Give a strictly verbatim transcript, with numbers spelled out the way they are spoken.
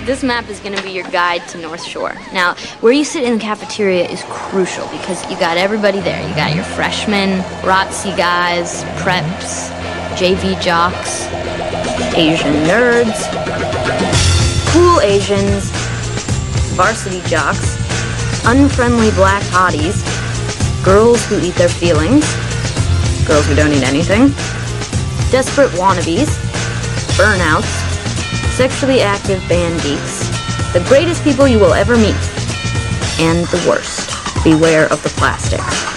This map is going to be your guide to North Shore. Now, where you sit in the cafeteria is crucial because you got everybody there. You got your freshmen, R O T C guys, preps, J V jocks, Asian nerds, cool Asians, varsity jocks, unfriendly black hotties, girls who eat their feelings, girls who don't eat anything, desperate wannabes, burnouts, sexually active band geeks, the greatest people you will ever meet, and the worst. Beware of the plastics.